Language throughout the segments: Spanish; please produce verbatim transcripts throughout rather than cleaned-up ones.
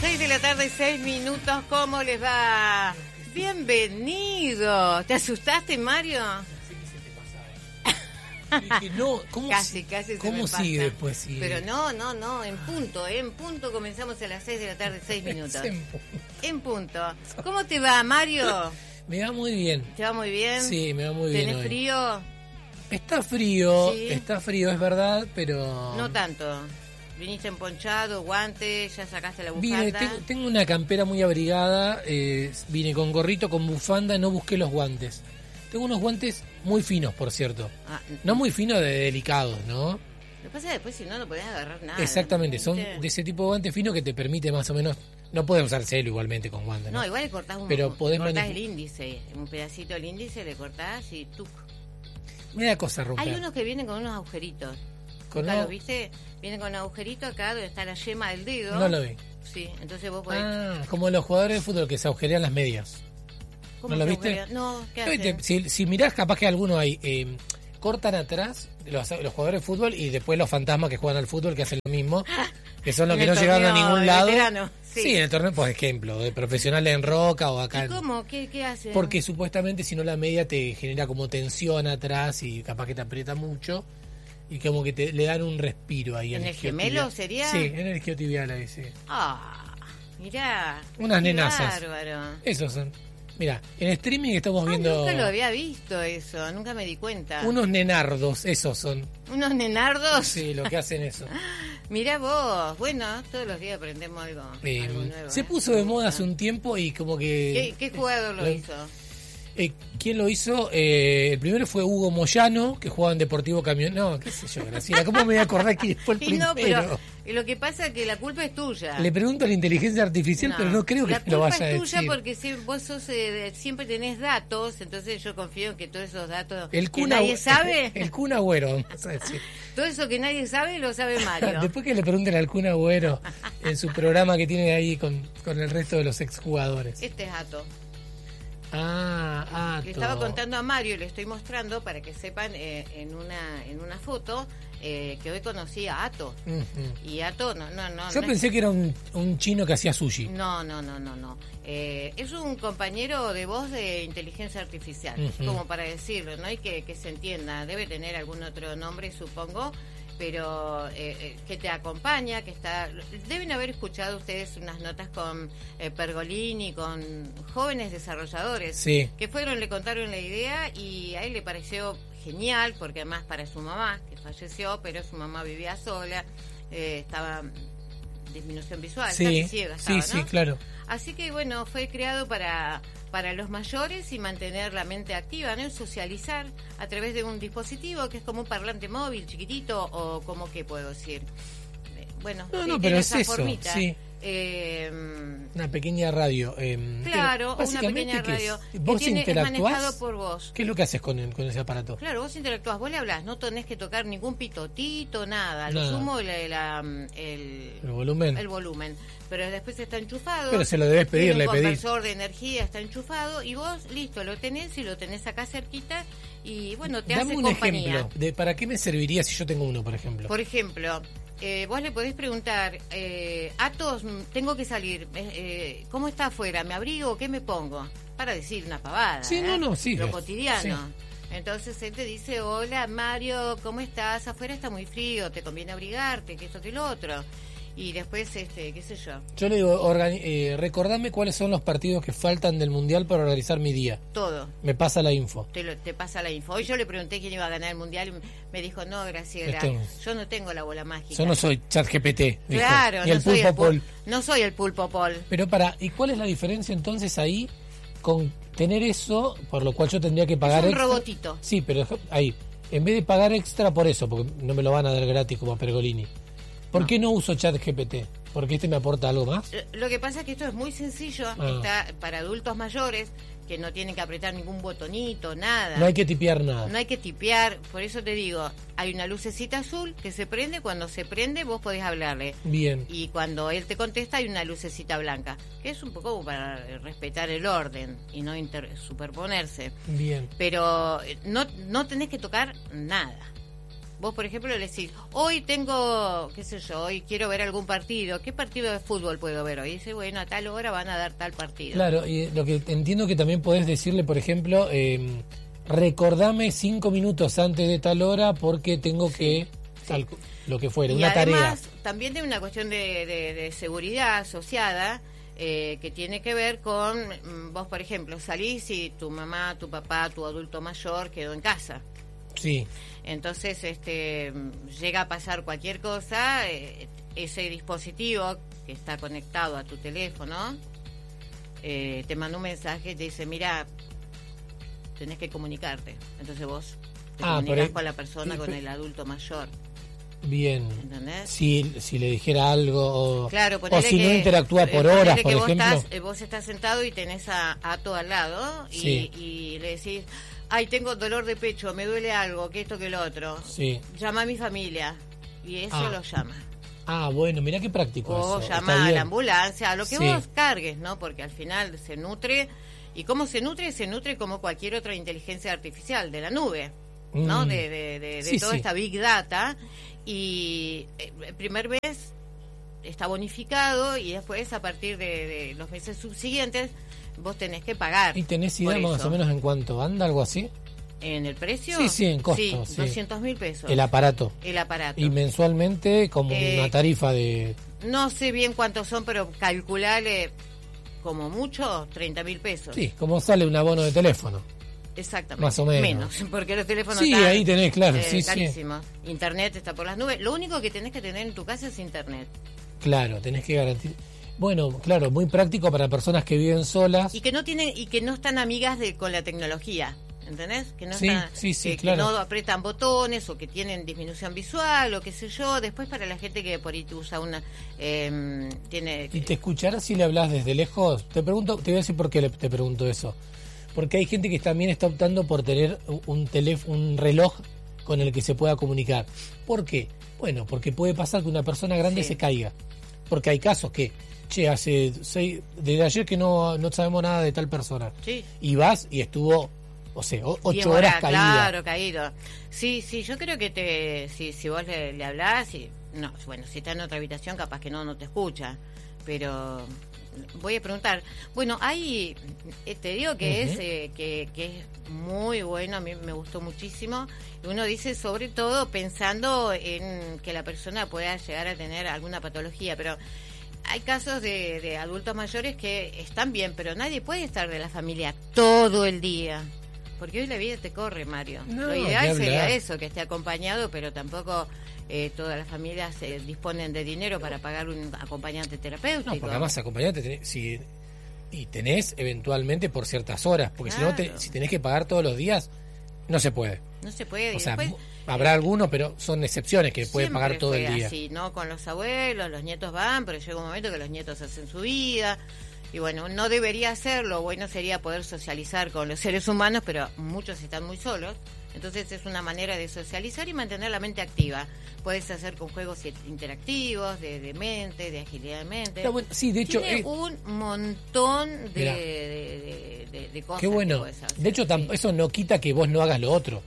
seis de la tarde, seis minutos. ¿Cómo les va? Bienvenido. ¿Te asustaste, Mario? Dije, no, ¿cómo, casi, casi ¿cómo se me sigue pasa. después? Sigue. Pero no, no, no, en punto, ¿eh? En punto comenzamos a las seis de la tarde, seis minutos. en punto. En punto. ¿Cómo te va, Mario? Me va muy bien. ¿Te va muy bien? Sí, me va muy bien. ¿Tenés hoy. frío? Está frío, Sí. está frío, es verdad, pero... No tanto. Viniste emponchado, guantes, ya sacaste la Vine, bufanda. tengo, tengo una campera muy abrigada, eh, vine con gorrito, con bufanda, no busqué los guantes. Tengo unos guantes muy finos, por cierto. Ah, No muy finos, de delicados, ¿no? Lo que pasa es que después si no, no podés agarrar nada. Exactamente, son ¿viste? de ese tipo de guantes finos que te permite más o menos... No puedes usar celo igualmente con guantes, ¿no? No, igual le cortás un Pero podés le cortás manip- el índice, un pedacito del índice le cortás y tuc. Me da cosa romper. Hay unos que vienen con unos agujeritos. Con ¿Nunca no- los viste? Vienen con un agujerito acá donde está la yema del dedo. No lo vi. Sí, entonces vos podés... Ah, como los jugadores de fútbol que se agujerean las medias. ¿Cómo ¿no lo se viste? agujerea? No, ¿qué Oye, te- hacen? Si, si mirás, capaz que alguno hay, eh, cortan atrás los, los jugadores de fútbol y después los fantasmas que juegan al fútbol que hacen lo mismo, que son los En que el no llegaron a torneo ningún de lado. veterano, sí. Sí, en el torneo, por ejemplo, de profesionales en Roca o acá. ¿Y en- cómo? ¿Qué, qué hacen? Porque supuestamente si no la media te genera como tensión atrás y capaz que te aprieta mucho y como que te le dan un respiro ahí. ¿En al el gemelo isquiotibial. sería? Sí, en el isquiotibial ahí, sí. Ah, mirá. Unas qué nenazas. Bárbaro. Esos son. Mira, en streaming estamos Ah, viendo nunca lo había visto eso, nunca me di cuenta. unos nenardos, esos son. ¿Unos nenardos? Sí, lo que hacen eso. Mirá vos, bueno, todos los días aprendemos algo, Eh, algo nuevo. se ¿eh? puso Me de moda gusta. hace un tiempo y como que... ¿Qué, qué jugador lo lo- hizo? Eh, ¿Quién lo hizo? Eh, el primero fue Hugo Moyano, que jugaba en Deportivo Camión. No, qué sé yo, Graciela, ¿cómo me voy a acordar quién fue el Y primero? no, pero lo que pasa es que la culpa es tuya. Le pregunto a la inteligencia artificial, pero no creo que la me lo culpa vaya a es tuya decir. porque si vos sos, eh, siempre tenés datos, entonces yo confío en que todos esos datos El que Kun nadie Agü- sabe, El Kun Agüero, vamos a decir. todo eso que nadie sabe lo sabe Mario. Después que le pregunten al Kun Agüero en su programa que tiene ahí con, con el resto de los exjugadores. Este es Ato. Ah, ah, Le estaba contando a Mario y le estoy mostrando para que sepan eh, en una en una foto eh, que hoy conocí a Ato. Ujú. Y Ato, no, no, no. Yo no pensé es, que era un, un chino que hacía sushi. No, no, no, no, no. Eh, es un compañero de voz de inteligencia artificial, Ujú. como para decirlo, ¿no? Y que, que se entienda. Debe tener algún otro nombre, supongo, pero eh, eh, que te acompaña, que está... Deben haber escuchado ustedes unas notas con eh, Pergolini, con jóvenes desarrolladores, Sí. que fueron, le contaron la idea y a él le pareció genial, porque además para su mamá, que falleció, pero su mamá vivía sola, eh, estaba en disminución visual, Sí, casi ciega sí, estaba, ¿no? sí, claro. Así que bueno, fue creado para, para los mayores y mantener la mente activa, ¿no? Y socializar a través de un dispositivo que es como un parlante móvil chiquitito o como que puedo decir. Eh, Bueno, No, sí, no, tiene pero es esa eso, formita. sí. Eh, Una pequeña radio. eh, claro, pero una básicamente, pequeña ¿qué es? radio que ¿Vos tiene, es interactuás? manejado por vos. ¿Qué es lo que haces con, el, con ese aparato? Claro, vos interactuás, vos le hablás, no tenés que tocar ningún pitotito, nada. Nada. Lo sumo la- la- el, ¿El volumen? el volumen. Pero después está enchufado. Pero se lo debes pedir, tiene le un pedís. conversor de energía, está enchufado y vos, listo, lo tenés y lo tenés acá cerquita y bueno, te Dame hace un compañía. ejemplo de para qué me serviría si yo tengo uno, por ejemplo. Por ejemplo, eh, vos le podés preguntar, eh, Atos, mm, tengo que salir, eh, eh, ¿cómo está afuera? ¿Me abrigo? ¿Qué me pongo? Para decir una pavada. Sí, ¿eh? no, no, sí, Lo es- cotidiano. Entonces él te dice, hola Mario, ¿cómo estás? Afuera está muy frío, te conviene abrigarte, que esto, que lo otro. Y después, este, qué sé yo, Yo le digo, organi- eh, recordame cuáles son los partidos que faltan del Mundial para organizar mi día. todo. Me pasa la info. Te, lo- te pasa la info. Hoy yo le pregunté quién iba a ganar el mundial y me dijo, no, Graciela, Esto- yo no tengo la bola mágica. Yo no soy ChatGPT, dijo, Claro, ni no el soy pulpo el, pul- Paul. no soy el pulpo Paul. Pero para, ¿y cuál es la diferencia entonces ahí con tener eso, por lo cual yo tendría que pagar un extra? robotito. Sí, pero deja- ahí, en vez de pagar extra por eso, porque no me lo van a dar gratis como a Pergolini, ¿por No. qué no uso ChatGPT? ¿Porque este me aporta algo más? Eh, Lo que pasa es que esto es muy sencillo, Ah. está para adultos mayores que no tienen que apretar ningún botonito, nada. No hay que tipear nada. No hay que tipear, por eso te digo, hay una lucecita azul que se prende, cuando se prende vos podés hablarle. Bien. Y cuando él te contesta hay una lucecita blanca, que es un poco como para respetar el orden y no inter- superponerse. Bien. Pero eh, no, no tenés que tocar nada. Vos, por ejemplo, le decís, hoy tengo, qué sé yo, hoy quiero ver algún partido. ¿Qué partido de fútbol puedo ver hoy? Y dice, bueno, a tal hora van a dar tal partido. Claro, y lo que entiendo que también podés decirle, por ejemplo, eh, recordame cinco minutos antes de tal hora porque tengo Sí, que, sí. tal, lo que fuera, Y una además, tarea. también tiene una cuestión de, de, de seguridad asociada eh, que tiene que ver con, mm, vos, por ejemplo, salís y tu mamá, tu papá, tu adulto mayor quedó en casa. Sí, Entonces, este, llega a pasar cualquier cosa, eh, ese dispositivo que está conectado a tu teléfono eh, te manda un mensaje y te dice, mira, tenés que comunicarte. Entonces vos te Ah, comunicas pero ahí- con la persona, sí, con pero- el adulto mayor. bien. ¿Entendés? Si, si le dijera algo o, Claro, o ponele si que, no interactúa eh, por ponele horas, que por vos ejemplo. Estás, eh, vos estás sentado y tenés a Ato al lado y, Sí. y le decís, ay, tengo dolor de pecho, me duele algo, que esto, que lo otro. Sí. Llama a mi familia. Y eso Ah. lo llama. Ah, bueno, mirá qué práctico O eso. llama Está a bien. la ambulancia, a lo que Sí. vos cargues, ¿no? Porque al final se nutre. ¿Y cómo se nutre? Se nutre como cualquier otra inteligencia artificial, de la nube, ¿no? Mm. De, de, de, de Sí, toda sí. esta Big Data. Y eh, el primer mes está bonificado y después, a partir de, de los meses subsiguientes, vos tenés que pagar. ¿Y tenés por idea más eso. o menos en cuánto anda, algo así? ¿En el precio? Sí, sí, en costo, sí. doscientos mil pesos. El aparato. El aparato. Y mensualmente como Eh, una tarifa de... No sé bien cuántos son, pero calculale como mucho treinta mil pesos. Sí, como sale un abono de teléfono. Exactamente. Más o menos. porque los teléfonos Sí, están ahí tenés, claro, eh, sí, sí. carísimos. Internet está por las nubes. Lo único que tenés que tener en tu casa es internet. Claro, tenés que garantizar... Bueno, claro, muy práctico para personas que viven solas. Y que no tienen y que no están amigas de con la tecnología. ¿Entendés? Que no Sí, están, sí, sí, que, claro. que no apretan botones o que tienen disminución visual o qué sé yo. Después, para la gente que por ahí usa una eh, tiene ¿Y te escucharás si le hablas desde lejos? Te pregunto, te voy a decir por qué le- te pregunto eso. Porque hay gente que también está optando por tener un teléfono, un reloj con el que se pueda comunicar. ¿Por qué? Bueno, porque puede pasar que una persona grande Sí. se caiga. Porque hay casos que, che, hace seis, desde ayer que no, no sabemos nada de tal persona. Sí. Y vas y estuvo, o sea, o- Diez ocho horas horas, caída. Claro, caído. Sí, sí, yo creo que te, si, si vos le, le hablás, y, no, bueno, si está en otra habitación, capaz que no, no te escucha. Pero voy a preguntar. Bueno, hay, eh, te digo que Ujú. es eh, que, que es muy bueno, a mí me gustó muchísimo. Y uno dice, sobre todo pensando en que la persona pueda llegar a tener alguna patología, pero hay casos de, de adultos mayores que están bien, pero nadie puede estar de la familia todo el día. Porque hoy la vida te corre, Mario. No, Lo ni ideal sería hablar. eso, que esté acompañado, pero tampoco eh, todas las familias eh, disponen de dinero para pagar un acompañante terapéutico. No, porque además acompañante tenés, si, y tenés eventualmente por ciertas horas, porque si no, te- Claro. si tenés que pagar todos los días, no se puede. No se puede. O y sea, después, mu- habrá algunos, pero son excepciones que pueden siempre pagar todo fue el día. así, ¿no? Con los abuelos, los nietos van, pero llega un momento que los nietos hacen su vida. Y bueno, no debería hacerlo. Bueno, sería poder socializar con los seres humanos, pero muchos están muy solos. Entonces es una manera de socializar y mantener la mente activa. Puedes hacer con juegos interactivos, de, de mente, de agilidad de mente. Está bueno. Sí, de hecho, Tiene eh, un montón de, Mirá. de, de- de cosas qué que bueno. puedes hacer. De hecho, tam- Sí. eso no quita que vos no hagas lo otro.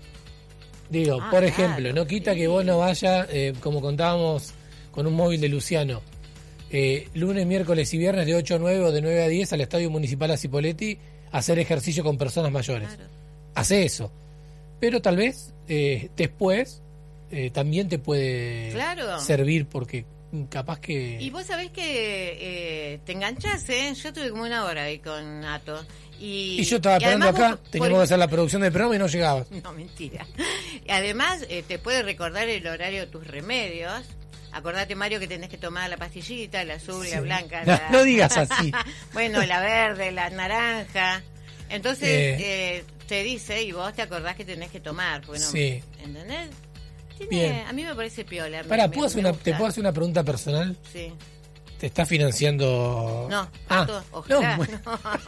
Digo, Ah, por claro, ejemplo, no quita sí. que vos no vayas, eh, como contábamos con un móvil de Luciano, eh, lunes, miércoles y viernes de ocho a nueve o de nueve a diez al Estadio Municipal a Cipolletti a hacer ejercicio con personas mayores. Claro. Hace eso. Pero tal vez eh, después eh, también te puede Claro. servir porque mm, capaz que... Y vos sabés que eh, te enganchás, ¿eh? Yo tuve como una hora ahí con Ato. Y, Y yo estaba y esperando además acá, vos- teníamos por- que hacer la producción del programa y no llegabas. No, mentira. Y además eh, te puede recordar el horario de tus remedios. Acordate, Mario, que tenés que tomar la pastillita, la azul, Sí. la blanca. No, la... no digas así. Bueno, la verde, la naranja. Entonces Eh. eh, te dice y vos te acordás que tenés que tomar. Bueno, Sí. ¿entendés? Tiene- Bien. A mí me parece piola. me- Pará, me- ¿puedo hacer me una, ¿te gusta. puedo hacer una pregunta personal? Sí. ¿Te está financiando...? No, ah, Ato, ojalá. no, bueno.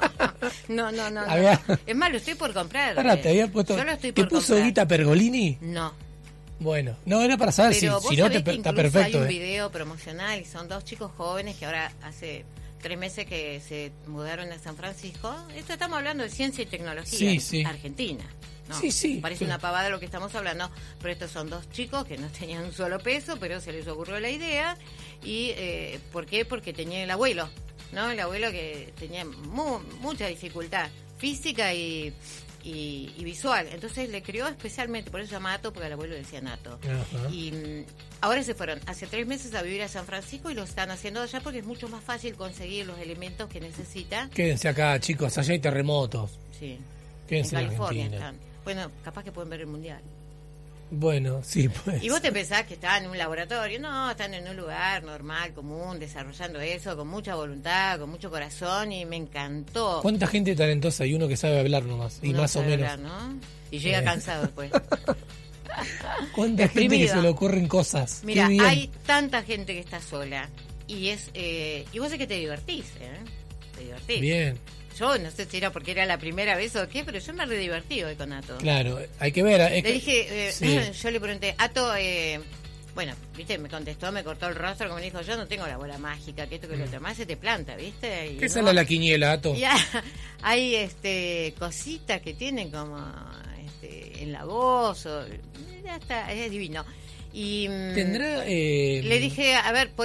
No, no, no. no. Había- Es más, lo estoy por comprar. Pará, eh. te había puesto... Yo lo estoy ¿Te por puso comprar. guita Pergolini? No. Bueno, no, era para saber si, Pero vos si no te, sabés que está incluso perfecto. hay un eh. video promocional y son dos chicos jóvenes que ahora hace tres meses que se mudaron a San Francisco. Esto estamos hablando de ciencia y tecnología Sí, sí. argentina, No, sí, sí. parece sí. una pavada lo que estamos hablando, pero estos son dos chicos que no tenían un solo peso, pero se les ocurrió la idea. ¿Y eh, por qué? Porque tenía el abuelo, ¿no? El abuelo que tenía mu mucha dificultad física y, y, y visual. Entonces le crió especialmente, por eso se llama Nato, porque el abuelo le decía Nato. Ajá. Y mm, ahora se fueron hace tres meses a vivir a San Francisco y lo están haciendo allá porque es mucho más fácil conseguir los elementos que necesita. Quédense acá, chicos, allá hay terremotos. Sí. Quédense En en California Argentina. están. Bueno, capaz que pueden ver el mundial. Bueno, sí, pues. Y vos te pensás que están en un laboratorio. No, están en un lugar normal, común, desarrollando eso con mucha voluntad, con mucho corazón, y me encantó. ¿Cuánta gente talentosa? Hay uno que sabe hablar nomás, y Uno más o sabe menos. hablar, ¿no? Y llega Eh. cansado después. ¿Cuánta gente que Exprimido. se le ocurren cosas? Mira, Qué bien. hay tanta gente que está sola. Y es eh, y vos sé que te divertís, ¿eh? Te divertís. Bien, Yo no sé si era porque era la primera vez o qué, pero yo me re divertí hoy con Ato. claro, hay que ver. es Le que- dije, eh, sí. yo le pregunté, Ato, eh, bueno, viste, me contestó, me cortó el rostro, como me dijo, yo no tengo la bola mágica, que esto que lo otro, más se te planta, viste. Y ¿Qué no, sale la quiniela, Ato? ya, hay este cositas que tienen como este, en la voz, o, ya está, es divino. Y mm, ¿Tendrá...? Eh, le dije, a ver,